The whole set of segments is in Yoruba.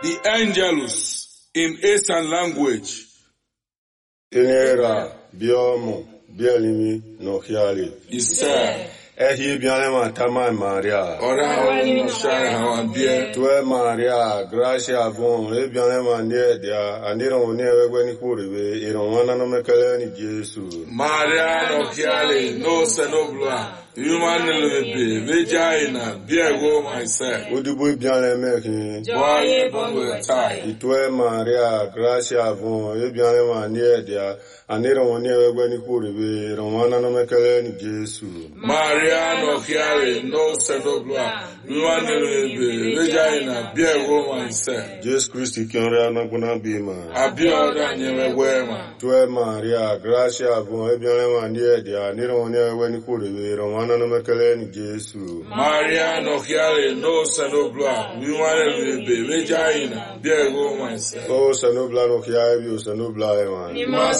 The Angelus in Eastern language. Tenera, biomo, bielimi, no hiali. Isa. Ehi bianema tama Maria. Ora no share how bia. Tue Maria, gracia bon, e bianema nie dia, aniro nie wegweni kuribe, ironwana no mekele ni Jesu. Maria no hiali, no senobla. Human lebe, vagina, biego myself. Udubu bianema ki. Boye bongo tai. Itue Maria, gracia bon, e bianema nie dia, aniro nie wegweni kuribe, ironwana no mekele ni Jesu. Maria no hiari, no senobla. Human lebe, vagina, biego myself. Jesus Christ kiore anaguna bima. Abioda nyewe wema. Tue Maria, gracia bon, e bianema nie dia, aniro nie wegweni kuribe, ironwana no mekele ni Jesu. Maria no hiari, no senobla. Human lebe, vagina, biego myself. O sanubla no kiabi, o sanubla eman.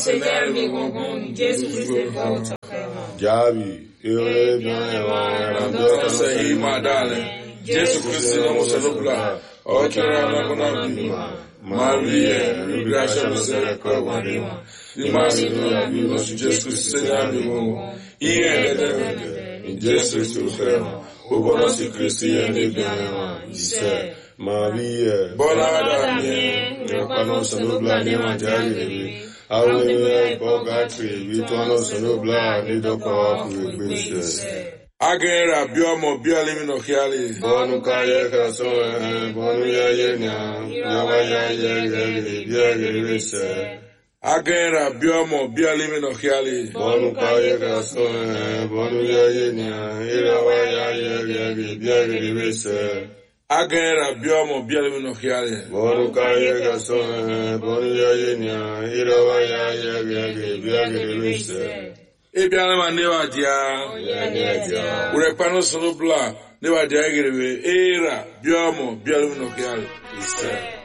Jabi, ewe bien eman. Say, my darling, Jesus Christ, no senobla. Okera na kuna bima. Maria, gracia no se recuerda. Imasi no bima, Jesus Christ, na bima. In Jesus Christ, o bonosi Christi ene bien. Ise. Maria, Bonada mie, Pano sanubla ni manjari. Awe bogatri, vitono sanubla ni doko kuibise. Agera biomo bialimi no hiali. Bonu kaye kaso, bonu ya yenya, yawa ya ye biagirise. Agera biomo bialimi no hiali. Bonu kaye kaso, bonu ya yenya, yawa ya ye biagirise. Agera biomo bialimi no hiali. Bonu kaye kaso, bonu ya yenya, yawa ya ye biagirise. Ebialema newa dia. Urepano sonobla newa dia gerebe. Era biomo bialimi no hiali.